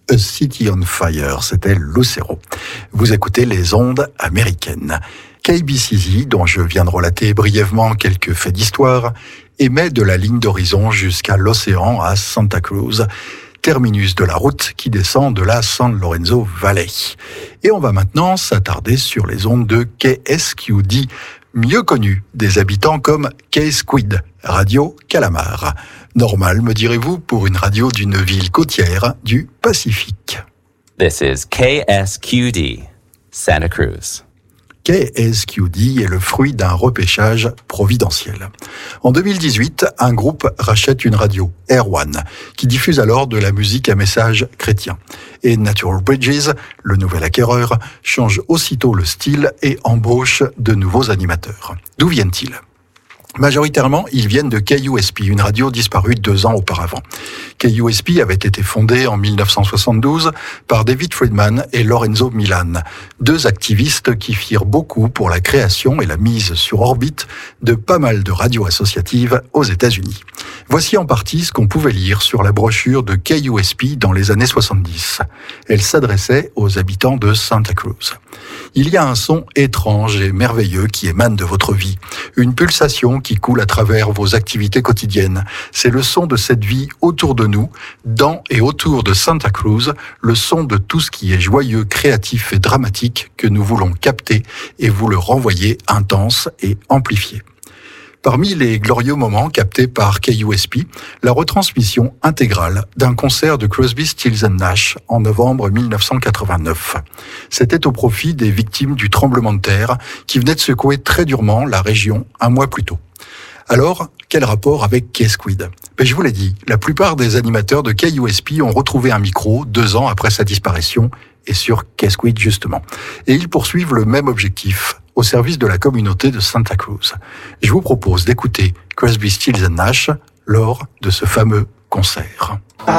A City on Fire, c'était Lucero. Vous écoutez les ondes américaines. KBCZ, dont je viens de relater brièvement quelques faits d'histoire, émet de la ligne d'horizon jusqu'à l'océan à Santa Cruz, terminus de la route qui descend de la San Lorenzo Valley. Et on va maintenant s'attarder sur les ondes de KSQD, mieux connues des habitants comme K-Squid, Radio Calamar. Normal, me direz-vous, pour une radio d'une ville côtière du Pacifique. This is KSQD, Santa Cruz. KSQD est le fruit d'un repêchage providentiel. En 2018, un groupe rachète une radio, Air One, qui diffuse alors de la musique à message chrétien. Et Natural Bridges, le nouvel acquéreur, change aussitôt le style et embauche de nouveaux animateurs. D'où viennent-ils ? Majoritairement, ils viennent de KUSP, une radio disparue 2 ans auparavant. KUSP avait été fondée en 1972 par David Friedman et Lorenzo Milan, 2 activistes qui firent beaucoup pour la création et la mise sur orbite de pas mal de radios associatives aux États-Unis. Voici en partie ce qu'on pouvait lire sur la brochure de KUSP dans les années 70. Elle s'adressait aux habitants de Santa Cruz. Il y a un son étrange et merveilleux qui émane de votre vie, une pulsation qui coule à travers vos activités quotidiennes. C'est le son de cette vie autour de nous, dans et autour de Santa Cruz, le son de tout ce qui est joyeux, créatif et dramatique que nous voulons capter et vous le renvoyer intense et amplifié. Parmi les glorieux moments captés par KUSP, la retransmission intégrale d'un concert de Crosby, Stills & Nash en novembre 1989. C'était au profit des victimes du tremblement de terre qui venait de secouer très durement la région un mois plus tôt. Alors, quel rapport avec K-Squid ? Je vous l'ai dit, la plupart des animateurs de KUSP ont retrouvé un micro 2 ans après sa disparition, et sur K-Squid justement. Et ils poursuivent le même objectif, au service de la communauté de Santa Cruz. Je vous propose d'écouter Crosby, Stills & Nash lors de ce fameux concert.